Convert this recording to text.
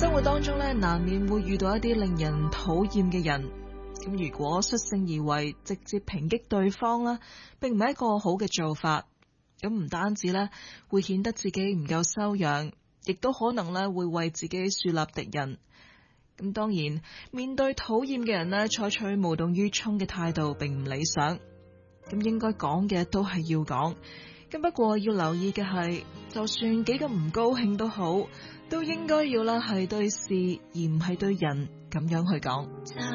生活當中咧，難免會遇到一啲令人討厭嘅人。咁如果率性而為，直接抨擊對方啦，並唔係一個好嘅做法。咁唔單止咧，會顯得自己唔夠修養，亦都可能咧會為自己樹立敵人。咁當然，面對討厭嘅人咧，採取無動於衷嘅態度並唔理想。咁應該講嘅都係要講。咁不過要留意嘅係，就算幾咁唔高興都好，都應該要啦係對事而唔係對人咁樣去講。